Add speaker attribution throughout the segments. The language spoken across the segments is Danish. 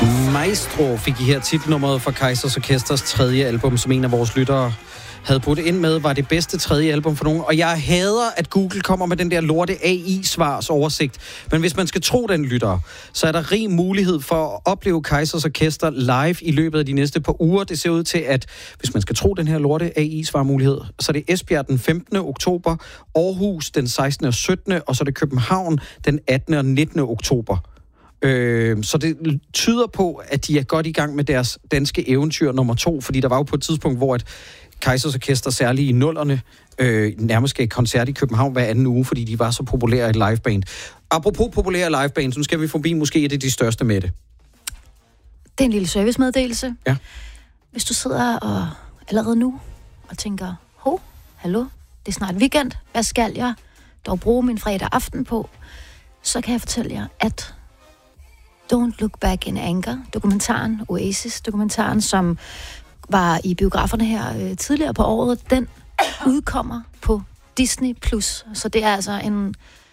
Speaker 1: Maestro fik I her titelnummeret fra Kaizers Orkesters tredje album, som en af vores lyttere havde puttet ind med, var det bedste tredje album for nogen. Og jeg hader, at Google kommer med den der lorte AI-svars oversigt. Men hvis man skal tro den lytter, så er der rig mulighed for at opleve Kaizers Orkester live i løbet af de næste par uger. Det ser ud til, at hvis man skal tro den her lorte AI-svar-mulighed, så er det Esbjerg den 15. oktober, Aarhus den 16. og 17. og så er det København den 18. og 19. oktober. Så det tyder på, at de er godt i gang med deres danske eventyr nummer 2, fordi der var jo på et tidspunkt, hvor et Kaizers Orkester, særligt i nullerne, nærmest gav koncert i København hver anden uge, fordi de var så populære i et liveband. Apropos populære liveband, så skal vi forbi måske et af de største med det.
Speaker 2: Det er en lille servicemeddelelse.
Speaker 1: Ja.
Speaker 2: Hvis du sidder og allerede nu og tænker, hallo, det er snart weekend, hvad skal jeg dog bruge min fredag aften på? Så kan jeg fortælle jer, at Don't Look Back in Anger, dokumentaren, Oasis-dokumentaren, som var i biograferne her tidligere på året, den udkommer på Disney+. Så det er altså en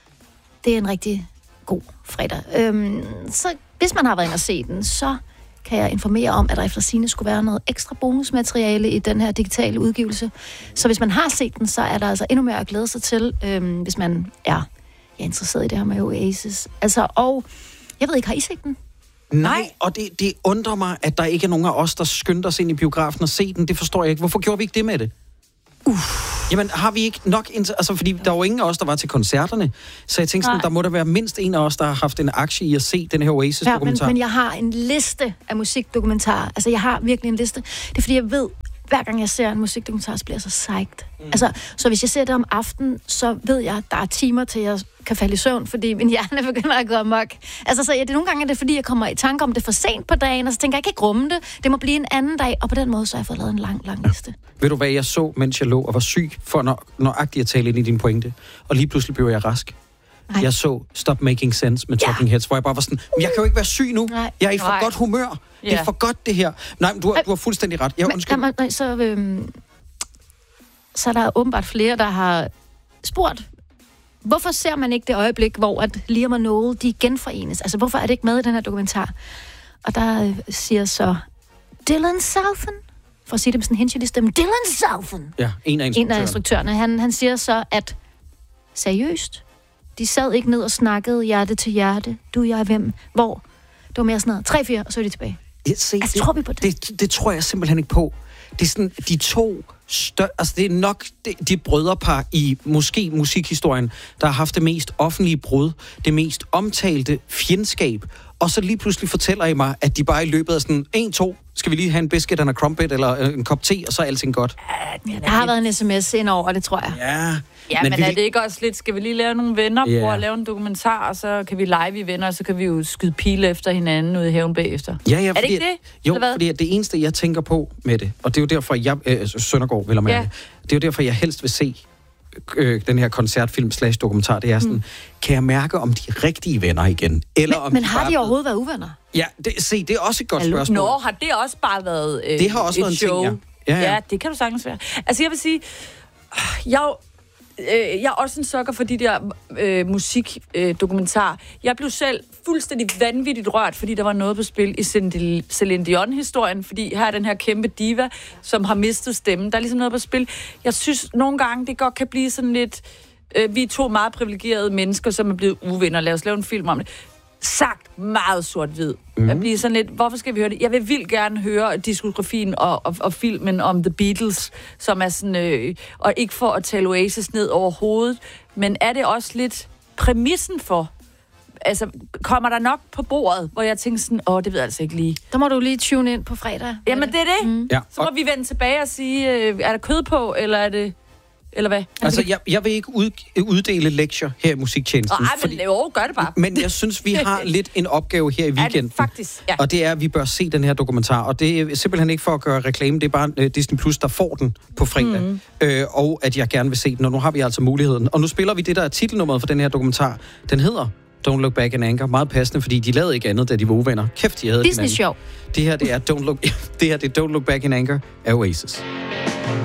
Speaker 2: rigtig god fredag. Så hvis man har været inde og se den, så kan jeg informere om, at der efter sigende skulle være noget ekstra bonusmateriale i den her digitale udgivelse. Så hvis man har set den, så er der altså endnu mere at glæde sig til, hvis man er interesseret i det her med Oasis. Altså, og jeg ved ikke, har I set den?
Speaker 1: Nej, og det undrer mig, at der ikke er nogen af os, der skyndte os ind i biografen og se den. Det forstår jeg ikke. Hvorfor gjorde vi ikke det med det? Jamen, har vi ikke nok... Altså, fordi der var jo ingen af os, der var til koncerterne. Så jeg tænkte sådan, der må der være mindst en af os, der har haft en aktie i at se den her Oasis-dokumentar.
Speaker 2: Men jeg har en liste af musikdokumentarer. Altså, jeg har virkelig en liste. Det er, fordi jeg ved, hver gang jeg ser en musikdokumentar, så bliver jeg så psyched. Altså, så hvis jeg ser det om aftenen, så ved jeg, at der er timer til, jeg kan falde i søvn, fordi min hjerne begynder at gå amok. Altså, så nogle gange er det, fordi jeg kommer i tanke om det for sent på dagen, og så tænker jeg, ikke rumme det. Det må blive en anden dag, og på den måde, så har jeg fået lavet en lang liste.
Speaker 1: Ved du hvad, jeg så, mens jeg lå og var syg, for nøjagtigt at tale ind i din pointe, og lige pludselig blev jeg rask. Nej. Jeg så Stop Making Sense med Talking Heads, hvor jeg bare var sådan, jeg kan jo ikke være syg nu. Nej. Jeg er i for godt humør. Det er for godt, det her. Nej, men du har fuldstændig ret.
Speaker 2: Så er der åbenbart flere, der har spurgt, hvorfor ser man ikke det øjeblik, hvor at Liam og Noel, de genforenes? Altså, hvorfor er det ikke med i den her dokumentar? Og der siger så Dylan Southern, for at sige det med sådan en hinchelig stemme, Dylan Southern.
Speaker 1: Ja, en af
Speaker 2: instruktørerne. Han siger så, at seriøst, de sad ikke ned og snakkede hjerte til hjerte. Du, jeg, hvem, hvor? Det var mere sådan noget. 3-4, og så er de tilbage. Tror vi på det?
Speaker 1: Det tror jeg simpelthen ikke på. Det er sådan, de to altså det er nok de brødrepar i måske musikhistorien, der har haft det mest offentlige brud, det mest omtalte fjendskab, og så lige pludselig fortæller I mig, at de bare i løbet af sådan 1-2, skal vi lige have en biscuit and a crumpet, eller en kop te, og så er alting godt.
Speaker 2: Der har været en sms ind over det, tror jeg.
Speaker 3: Ja, men er det ikke også lidt, skal vi lige lave nogle venner, prøve at lave en dokumentar, og så kan vi live i venner, og så kan vi jo skyde pile efter hinanden ude i haven bagefter.
Speaker 1: Ja,
Speaker 3: er det ikke det?
Speaker 1: Jo, fordi det eneste, jeg tænker på med det, og det er jo derfor, Søndergaard vil jeg mærke, det er jo derfor, jeg helst vil se den her koncertfilm / dokumentar, det er sådan, kan jeg mærke, om de er rigtige venner igen? Eller om
Speaker 2: men har de overhovedet været uvenner?
Speaker 1: Ja, det er også et godt spørgsmål.
Speaker 3: Nå, har det også bare været
Speaker 1: det har også været en
Speaker 3: show?
Speaker 1: Ting, ja,
Speaker 3: det kan du sagtens være. Altså, jeg vil sige, jeg er også en sukker for de der musikdokumentarer. Jeg blev selv fuldstændig vanvittigt rørt, fordi der var noget på spil i Celine Dion-historien, fordi her er den her kæmpe diva, som har mistet stemmen. Der er ligesom noget på spil. Jeg synes nogle gange, det godt kan blive sådan lidt... vi er to meget privilegerede mennesker, som er blevet uvenner. Lad os lave en film om det. Sagt meget sort-hvid. Jeg bliver sådan lidt, hvorfor skal vi høre det? Jeg vil vildt gerne høre diskografien og filmen om The Beatles, som er sådan, og ikke for at tale Oasis ned over hovedet, men er det også lidt præmissen for, altså, kommer der nok på bordet, hvor jeg tænker sådan, det ved jeg altså ikke lige.
Speaker 2: Der må du lige tune ind på fredag.
Speaker 3: Jamen, det er det. Ja. Så må vi vende tilbage og sige, er der kød på, eller er det... Eller hvad?
Speaker 1: Altså, jeg vil ikke uddele lektier her i musiktjenesten.
Speaker 3: Nej, men gør det bare.
Speaker 1: Men jeg synes, vi har lidt en opgave her i weekenden.
Speaker 3: Det faktisk, ja.
Speaker 1: Og det er, at vi bør se den her dokumentar. Og det er simpelthen ikke for at gøre reklame, det er bare Disney Plus, der får den på fredag. Og at jeg gerne vil se den, og nu har vi altså muligheden. Og nu spiller vi det, der er titelnummeret for den her dokumentar. Den hedder Don't Look Back in Anger. Meget passende, fordi de lavede ikke andet, da de var uvenner. Kæft, de havde
Speaker 2: Disney Show.
Speaker 1: Det her, det er Don't Look Back in Anger af Oasis.